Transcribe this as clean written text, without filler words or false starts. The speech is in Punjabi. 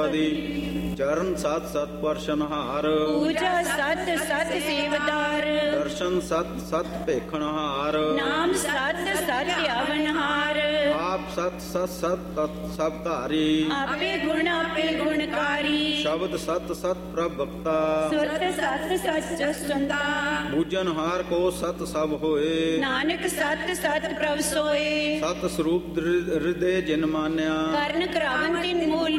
ਆਦਿ। ਚਰਨ ਸਤ ਸਤ ਪਰਸ਼ਨਹਾਰ, ਪੂਜਾ ਸਤ ਸਤ ਸੇਵਦਾਰ। ਦਰਸ਼ਨ ਸਤ ਸਤ ਭੇਖਣਹਾਰ, ਨਾਮ ਸਤ ਸਤ ਆਵਨਹਾਰ। ਆਪ ਸਤ ਸਤ ਸਤ ਤਤ ਸਭ ਧਾਰੀ, ਆਪੇ ਗੁਣਕਾਰੀ। ਸ਼ਬਦ ਸਤ ਸਤ ਪ੍ਰਭ ਭਗਤਾ, ਸੁਰਤ ਸਤ ਸਚ ਸੰਤਾ। ਬੂਝਨਹਾਰ ਕੋ ਸਤ ਸਭ ਹੋਏ, ਨਾਨਕ ਸਤ ਸਤ ਪ੍ਰਭ ਸੋਏ। ਸਤ ਸਰੂਪ ਹਿਰਦੇ ਜਿਨ ਮਾਨਿਆ, ਕਰਨ ਕਰਾਵਨ ਤਿਨ ਮੂਲ